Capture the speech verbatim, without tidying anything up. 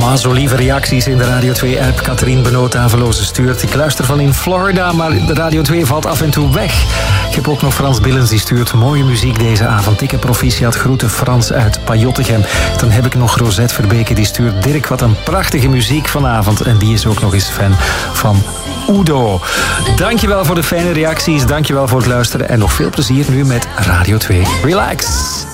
Ah, zo lieve reacties in de Radio twee-app. Catherine Benoot Aveloze stuurt: ik luister van in Florida, maar de Radio twee valt af en toe weg. Ik heb ook nog Frans Billens, die stuurt: mooie muziek deze avond. Dikke proficiat, groeten Frans uit Pajottegem. Dan heb ik nog Rosette Verbeke, die stuurt: Dirk, wat een prachtige muziek vanavond. En die is ook nog eens fan van Udo. Dankjewel voor de fijne reacties, dankjewel voor het luisteren en nog veel plezier nu met Radio twee. Relax!